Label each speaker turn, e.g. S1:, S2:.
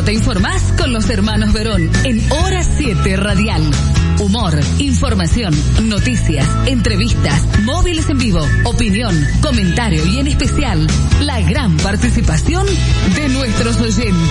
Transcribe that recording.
S1: te informás con los hermanos Verón en Hora 7 Radial. Humor, información, noticias, entrevistas, móviles en vivo, opinión, comentario y en especial la gran participación de nuestros oyentes.